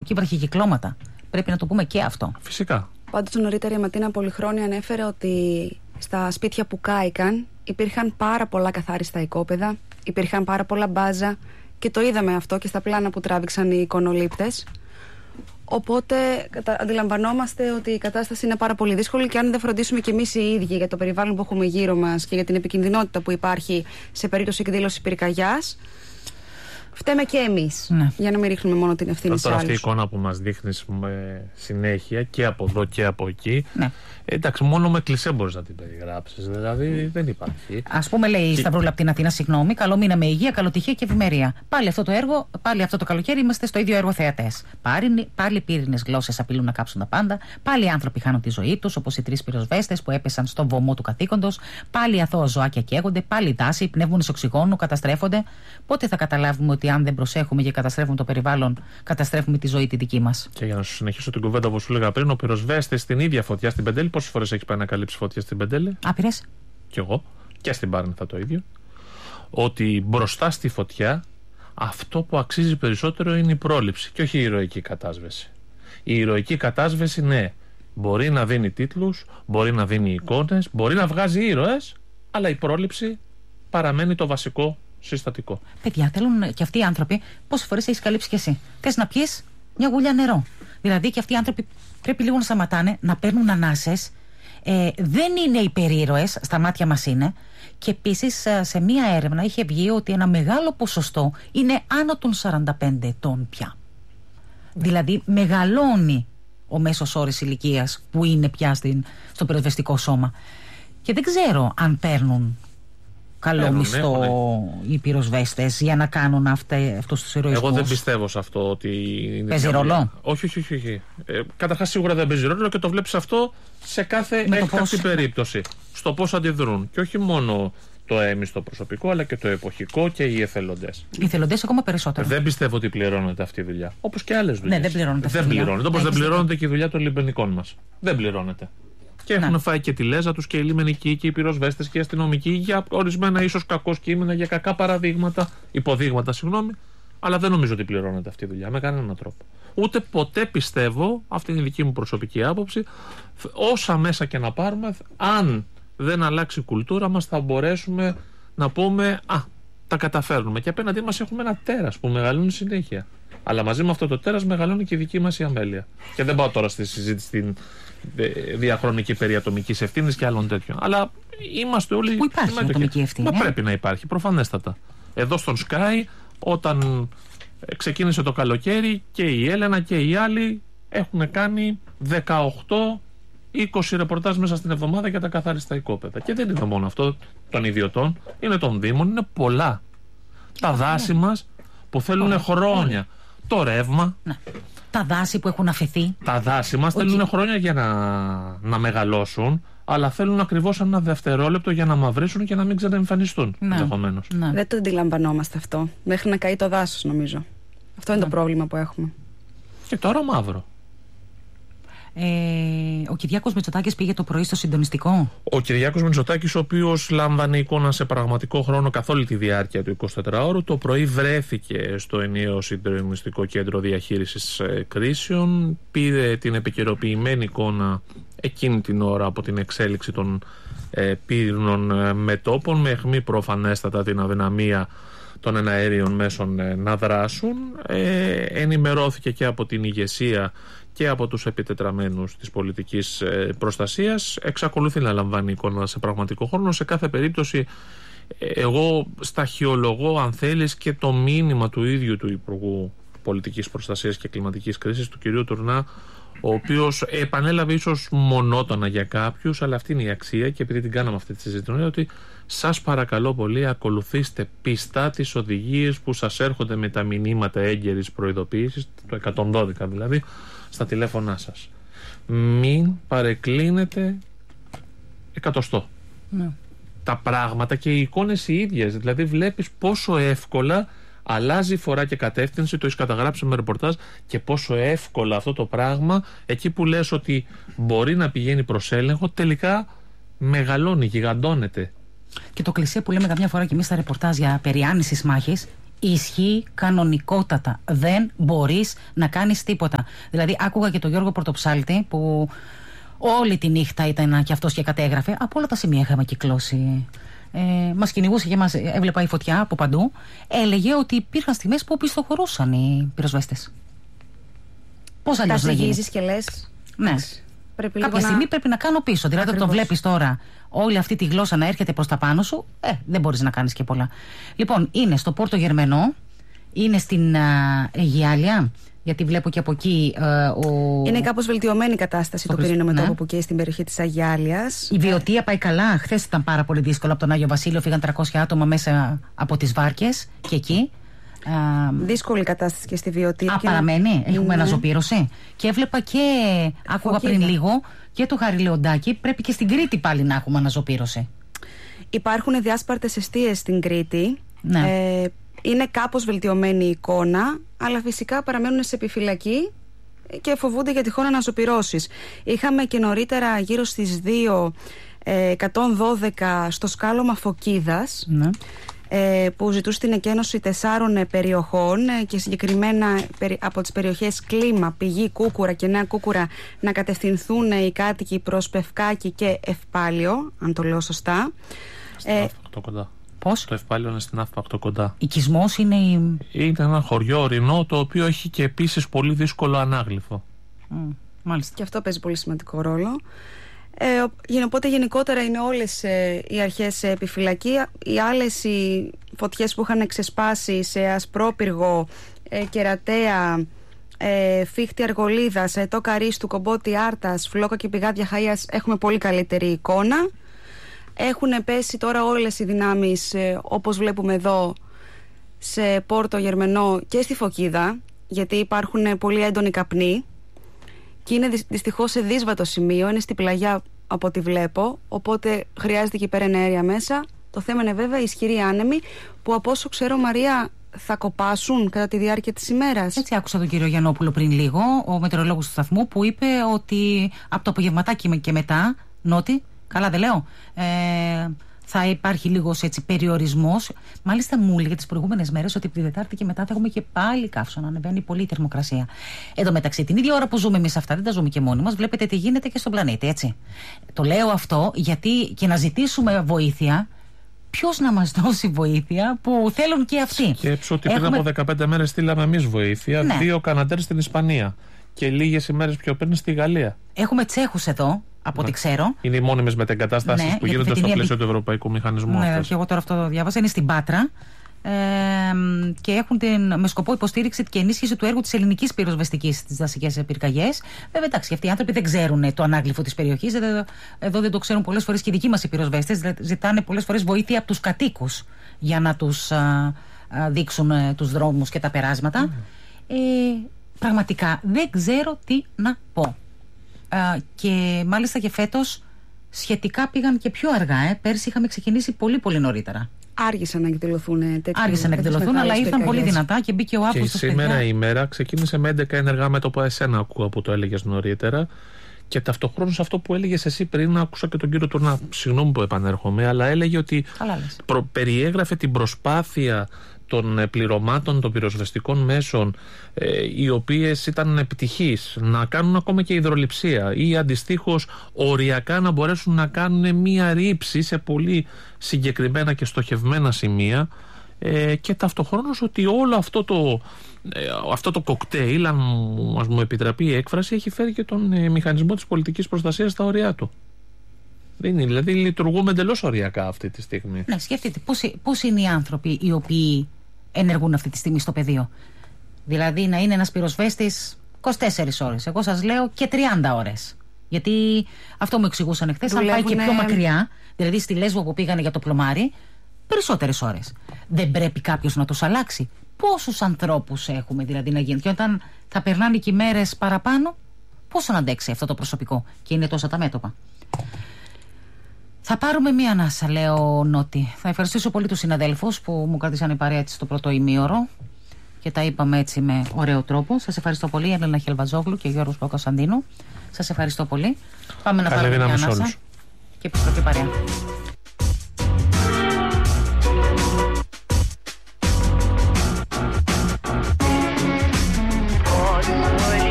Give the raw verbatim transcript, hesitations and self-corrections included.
και βραχικυκλώματα. Πρέπει να το πούμε και αυτό. Φυσικά. Πάντως νωρίτερα η Ματίνα Πολυχρόνια ανέφερε ότι στα σπίτια που κάηκαν υπήρχαν πάρα πολλά καθάριστα οικόπεδα, υπήρχαν πάρα πολλά μπάζα και το είδαμε αυτό και στα πλάνα που τράβηξαν οι εικονολήπτες. Οπότε αντιλαμβανόμαστε ότι η κατάσταση είναι πάρα πολύ δύσκολη και αν δεν φροντίσουμε κι εμείς οι ίδιοι για το περιβάλλον που έχουμε γύρω μας και για την επικινδυνότητα που υπάρχει σε περίπτωση εκδήλωσης πυρκαγιάς, φταίμε και εμείς, ναι. Για να μην ρίχνουμε μόνο την ευθύνη σε άλλους. Αυτή η εικόνα που μας δείχνεις με συνέχεια και από εδώ και από εκεί, ναι. Εντάξει, μόνο με κλισέ μπορείς να την περιγράψεις. Δηλαδή δεν υπάρχει. Ας πούμε, λέει η και... Σταυρούλα από την Αθήνα, συγγνώμη, καλό μήνα με υγεία, καλοτυχία και ευημερία. Πάλι αυτό το έργο, πάλι αυτό το καλοκαίρι είμαστε στο ίδιο έργο θεατές. Πάλι, πάλι πύρινες γλώσσες απειλούν να κάψουν τα πάντα. Πάλι οι άνθρωποι χάνουν τη ζωή τους, όπως οι τρεις πυροσβέστες που έπεσαν στον βωμό του καθήκοντος. Πάλι αθώα ζωάκια καίγονται. Πάλι δάση, πνεύμονες οξυγόνου, καταστρέφονται. Πότε θα καταλάβουμε ότι αν δεν προσέχουμε και καταστρέφουμε το περιβάλλον, καταστρέφουμε τη ζωή τη δική μας? Και για να σου συνεχίσω την κουβέντα που σου έλεγα πριν, ο πυροσβέστης στην ίδια φωτιά στην Πεντέλη. Πόσες φορές έχεις πάει να καλύψει φωτιά στην Πεντέλη? Άπειρες. Κι εγώ. Και στην Πάρνηθα το ίδιο. Ότι μπροστά στη φωτιά αυτό που αξίζει περισσότερο είναι η πρόληψη και όχι η ηρωική κατάσβεση. Η ηρωική κατάσβεση, ναι, μπορεί να δίνει τίτλους, μπορεί να δίνει εικόνες, μπορεί να βγάζει ήρωες, αλλά η πρόληψη παραμένει το βασικό συστατικό. Παιδιά, θέλουν και αυτοί οι άνθρωποι, πόσες φορές έχεις καλύψει κι εσύ? Θες να πιεις μια γουλιά νερό? Δηλαδή και αυτοί οι άνθρωποι πρέπει λίγο να σταματάνε, να παίρνουν ανάσες. Ε, δεν είναι υπερήρωες, στα μάτια μας είναι. Και επίσης σε μία έρευνα είχε βγει ότι ένα μεγάλο ποσοστό είναι άνω των σαράντα πέντε ετών πια. Δηλαδή μεγαλώνει ο μέσος όρος ηλικίας που είναι πια στην, στο πυροσβεστικό σώμα. Και δεν ξέρω αν παίρνουν καλό Έχουν, μισθό ναι. οι πυροσβέστες για να κάνουν αυτούς τους ηρωισμούς. Εγώ δεν πιστεύω σε αυτό ότι είναι. Παίζει ρόλο? Όχι, όχι, όχι. όχι. Ε, καταρχάς σίγουρα δεν παίζει ρόλο και το βλέπεις αυτό σε κάθε έκτακτη περίπτωση. Στο πώς αντιδρούν. Και όχι μόνο το έμιστο προσωπικό, αλλά και το εποχικό και οι εθελοντές. Οι εθελοντές ακόμα περισσότερο. Δεν πιστεύω ότι πληρώνεται αυτή η δουλειά. Όπως και άλλες δουλειές. Ναι, δεν πληρώνεται. Δεν πληρώνεται. Όπως δεν πληρώνεται και η δουλειά των λιμπενικών μας. Δεν πληρώνεται. Και έχουν ναι. φάει και τη λέζα τους και οι λιμενικοί και οι πυροσβέστες και οι αστυνομικοί για ορισμένα ίσως κακό κείμενα, για κακά παραδείγματα, υποδείγματα, συγγνώμη. Αλλά δεν νομίζω ότι πληρώνεται αυτή η δουλειά με κανέναν τρόπο. Ούτε ποτέ πιστεύω, αυτή είναι η δική μου προσωπική άποψη, όσα μέσα και να πάρουμε, αν δεν αλλάξει η κουλτούρα μας, θα μπορέσουμε να πούμε «Α, τα καταφέρνουμε». Και απέναντί μας έχουμε ένα τέρας που μεγαλώνει συνέχεια. Αλλά μαζί με αυτό το τέρας μεγαλώνει και η δική μας η αμέλεια. Και δεν πάω τώρα στη συζήτηση στην διαχρονική περί ατομικής ευθύνης και άλλων τέτοιων. Αλλά είμαστε όλοι. Πού υπάρχει ατομική ευθύνη? Μα ε? πρέπει να υπάρχει, προφανέστατα. Εδώ στον Sky, όταν ξεκίνησε το καλοκαίρι, και η Έλενα και οι άλλοι έχουν κάνει δεκαοκτώ είκοσι ρεπορτάζ μέσα στην εβδομάδα για τα καθάριστα οικόπεδα. Και δεν είναι μόνο αυτό των ιδιωτών, είναι των Δήμων, είναι πολλά. Τα δάση μας που θέλουν χρόνια. Το ρεύμα. Ναι. Τα δάση που έχουν αφαιθεί. Τα δάση μας okay. θέλουν χρόνια για να, να μεγαλώσουν, αλλά θέλουν ακριβώς ένα δευτερόλεπτο για να μαυρίσουν και να μην ξαναεμφανιστούν. Ναι. ενδεχομένως. Ναι. Δεν το αντιλαμβανόμαστε αυτό. Μέχρι να καεί το δάσος, νομίζω. Αυτό είναι ναι. το πρόβλημα που έχουμε. Και τώρα μαύρο. Ε, ο Κυριάκος Μητσοτάκης πήγε το πρωί στο συντονιστικό. Ο Κυριάκος Μητσοτάκης, ο οποίος λάμβανε εικόνα σε πραγματικό χρόνο καθ' όλη τη διάρκεια του εικοσιτετράωρου, το πρωί βρέθηκε στο ενιαίο συντονιστικό κέντρο διαχείρισης κρίσεων. Πήρε την επικαιροποιημένη εικόνα εκείνη την ώρα από την εξέλιξη των ε, πύρινων μετόπων, με αιχμή προφανέστατα την αδυναμία των εναέριων μέσων ε, να δράσουν. Ε, ενημερώθηκε και από την ηγεσία και από τους επιτετραμένους της πολιτικής προστασίας. Εξακολουθεί να λαμβάνει εικόνα σε πραγματικό χρόνο. Σε κάθε περίπτωση εγώ σταχυολογώ, αν θέλεις, και το μήνυμα του ίδιου του Υπουργού Πολιτικής Προστασίας και Κλιματικής Κρίσης, του κυρίου Τουρνά, ο οποίος επανέλαβε ίσως μονότονα για κάποιους, αλλά αυτή είναι η αξία, και επειδή την κάναμε αυτή τη συζήτηση, είναι ότι σας παρακαλώ πολύ, ακολουθήστε πιστά τις οδηγίες που σας έρχονται με τα μηνύματα έγκαιρης προειδοποίησης, το εκατόν δώδεκα δηλαδή, στα τηλέφωνά σας. Μην παρεκκλίνετε εκατοστό. Ναι. Τα πράγματα και οι εικόνες οι ίδιες. Δηλαδή βλέπεις πόσο εύκολα αλλάζει φορά και κατεύθυνση, το έχεις καταγράψει με ρεπορτάζ, και πόσο εύκολα αυτό το πράγμα, εκεί που λες ότι μπορεί να πηγαίνει προς έλεγχο, τελικά μεγαλώνει, γιγαντώνεται. Και το κλισέ που λέμε καμιά φορά και εμείς στα ρεπορτάζ για περί άνησης μάχης, Ισχύει κανονικότατα. Δεν μπορείς να κάνεις τίποτα. Δηλαδή, άκουγα και τον Γιώργο Πρωτοψάλτη που όλη τη νύχτα ήταν και αυτός και κατέγραφε. Από όλα τα σημεία είχαμε κυκλώσει. Ε, μας κυνηγούσε και μας έβλεπα η φωτιά από παντού. Έλεγε ότι υπήρχαν στιγμές που πιστοχωρούσαν οι πυροσβέστες. Πώς αλλιώς να γίνει? και λες. Ναι. Πρέπει Κάποια να... στιγμή πρέπει να κάνω πίσω. Δηλαδή, όταν το βλέπεις τώρα όλη αυτή τη γλώσσα να έρχεται προς τα πάνω σου, ε, δεν μπορείς να κάνεις και πολλά. Λοιπόν, είναι στο Πόρτο Γερμενό, είναι στην uh, Αιγιάλια, γιατί βλέπω και από εκεί uh, ο... Είναι κάπως βελτιωμένη η κατάσταση το πυρήνο μετώπου που καίει στην περιοχή της Αγιάλιας. Η Βιωτία πάει καλά. Χθες ήταν πάρα πολύ δύσκολο από τον Άγιο Βασίλειο. Φύγαν τριακόσια άτομα μέσα από τις βάρκες και εκεί. Uh, Δύσκολη κατάσταση και στη Βιωτία. Α, παραμένει. Έχουμε ναι. αναζωπήρωση. Και έβλεπα και, άκουγα πριν λίγο, και το Χάρη Λεοντάκη, πρέπει και στην Κρήτη πάλι να έχουμε αναζωπήρωση. Υπάρχουν διάσπαρτες εστίες στην Κρήτη. Ναι. Ε, είναι κάπως βελτιωμένη η εικόνα, αλλά φυσικά παραμένουν σε επιφυλακή και φοβούνται για τυχόν αναζωπυρώσεις. Είχαμε και νωρίτερα γύρω στις δύο ε, εκατόν δώδεκα στο σκάλωμα Φωκίδας. Ναι. Που ζητούσε την εκένωση τεσσάρων περιοχών και συγκεκριμένα από τις περιοχές Κλίμα, Πηγή, Κούκουρα και Νέα Κούκουρα να κατευθυνθούν οι κάτοικοι προς Πευκάκη και Ευπάλιο, αν το λέω σωστά. Στην ε, Αύπακτο κοντά. Πώς? Το Ευπάλιο είναι στην Αύπακτο κοντά. Οικισμός είναι η... Είναι ένα χωριό ορεινό, το οποίο έχει και επίσης πολύ δύσκολο ανάγλυφο. Mm, μάλιστα. Και αυτό παίζει πολύ σημαντικό ρόλο. Ε, οπότε γενικότερα είναι όλες ε, οι αρχές σε επιφυλακή. Οι άλλες οι φωτιές που είχαν ξεσπάσει σε Ασπρόπυργο, ε, Κερατέα, ε, Φίχτη Αργολίδας, ε, το Καρίστου, Κομπότη Άρτας, Φλόκα και Πηγάδια Χαΐας έχουμε πολύ καλύτερη εικόνα. Έχουν πέσει τώρα όλες οι δυνάμεις ε, όπως βλέπουμε εδώ σε Πόρτο Γερμενό και στη Φωκίδα, γιατί υπάρχουν πολύ έντονοι καπνοί. Και είναι δυστυχώς σε δύσβατο σημείο, είναι στη πλαγιά από ό,τι βλέπω, οπότε χρειάζεται και υπερενέργεια μέσα. Το θέμα είναι βέβαια οι ισχυροί άνεμοι που από όσο ξέρω, Μαρία, θα κοπάσουν κατά τη διάρκεια της ημέρας. Έτσι άκουσα τον κύριο Γιαννόπουλο πριν λίγο, ο μετεωρολόγος του σταθμού, που είπε ότι από το απογευματάκι και μετά, νότι, καλά δεν λέω, ε, θα υπάρχει λίγος έτσι περιορισμός. Μάλιστα μου έλεγε τις προηγούμενες μέρες ότι από τη Δετάρτη και μετά θα έχουμε και πάλι καύσωνα, ανεβαίνει πολύ η θερμοκρασία. Εν τω μεταξύ, την ίδια ώρα που ζούμε εμείς αυτά, δεν τα ζούμε και μόνοι μας, βλέπετε τι γίνεται και στον πλανήτη, έτσι. Το λέω αυτό γιατί και να ζητήσουμε βοήθεια. Ποιος να μας δώσει βοήθεια που θέλουν και αυτοί. Σκέψου ότι πριν έχουμε... από δεκαπέντε μέρες στείλαμε εμείς βοήθεια, ναι. Δύο Καναντέρ στην Ισπανία και λίγες ημέρες πιο πριν στη Γαλλία. Έχουμε Τσέχους εδώ. Από ό,τι ξέρω. Είναι οι μόνιμες μετεγκατάστασεις, ναι, που γίνονται στο πλαίσιο του Ευρωπαϊκού Μηχανισμού. Ναι, και εγώ τώρα αυτό το διάβασα. Είναι στην Πάτρα ε, και έχουν την, με σκοπό υποστήριξη και ενίσχυση του έργου της ελληνικής πυροσβεστικής στις δασικές πυρκαγιές. Βέβαια, εντάξει, αυτοί οι άνθρωποι δεν ξέρουν το ανάγλυφο της περιοχής. Εδώ, εδώ δεν το ξέρουν πολλές φορές και οι δικοί μας οι πυροσβέστες. Ζητάνε πολλές φορές βοήθεια από τους κατοίκους για να τους α, α, δείξουν α, τους δρόμους και τα περάσματα. Mm. Ε, πραγματικά δεν ξέρω τι να πω. Uh, και μάλιστα και φέτος σχετικά πήγαν και πιο αργά. Ε. Πέρσι είχαμε ξεκινήσει πολύ πολύ νωρίτερα. Άργησαν να εκδηλωθούν τέτοιες. Άργησαν να εκδηλωθούν, αλλά ήρθαν πολύ δυνατά και μπήκε ο Αύγουστος. Και σήμερα παιδιά. Η ημέρα ξεκίνησε με έντεκα ενεργά μέτωπα. Εσένα ακούω που το έλεγες νωρίτερα. Και ταυτοχρόνως αυτό που έλεγες εσύ πριν, άκουσα και τον κύριο Τουρνά. Συγγνώμη που επανέρχομαι, αλλά έλεγε ότι προ, περιέγραφε την προσπάθεια των πληρωμάτων των πυροσβεστικών μέσων, ε, οι οποίες ήταν επιτυχείς να κάνουν ακόμα και υδρολειψία ή αντιστοίχως οριακά να μπορέσουν να κάνουν μία ρήψη σε πολύ συγκεκριμένα και στοχευμένα σημεία, ε, και ταυτοχρόνως ότι όλο αυτό το, ε, αυτό το κοκτέιλ, αν μας μου επιτραπεί η έκφραση, έχει φέρει και τον ε, μηχανισμό της πολιτικής προστασίας στα ωριά του. Δεν είναι, δηλαδή λειτουργούμε εντελώς οριακά αυτή τη στιγμή. Ναι, σκεφτείτε πώς είναι οι άνθρωποι οι οποίοι ενεργούν αυτή τη στιγμή στο πεδίο. Δηλαδή να είναι ένας πυροσβέστης είκοσι τέσσερις ώρες. Εγώ σας λέω και τριάντα ώρες. Γιατί αυτό μου εξηγούσαν εχθές. Αν πάει και πιο μακριά, δηλαδή στη Λέσβο που πήγανε για το πλωμάρι, περισσότερες ώρες. Δεν πρέπει κάποιος να τους αλλάξει. Πόσους ανθρώπους έχουμε δηλαδή να γίνει? Και όταν θα περνάνε και οι μέρες παραπάνω, πώς να αντέξει αυτό το προσωπικό? Και είναι τόσα τα μέτωπα. Θα πάρουμε μία ανάσα, λέω Νότι. Θα ευχαριστήσω πολύ τους συναδέλφους που μου κρατήσανε παρέα στο πρώτο ημίωρο και τα είπαμε έτσι με ωραίο τρόπο. Σας ευχαριστώ πολύ, Έλενα Χελβατζόγλου και Γιώργος Παπακοσαντίνου. Σας ευχαριστώ πολύ. Πάμε να πάρουμε μία ανάσα και επιστροφή παρέα.